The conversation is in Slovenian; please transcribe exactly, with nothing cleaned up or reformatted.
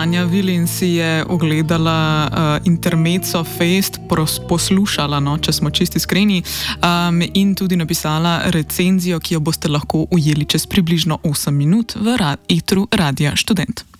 Tanja Vilin si je ogledala uh, Intermezzo Fest, pros, poslušala, no, če smo čisti iskreni, um, in tudi napisala recenzijo, ki jo boste lahko ujeli čez približno osem minut v ra- etru Radia Študent.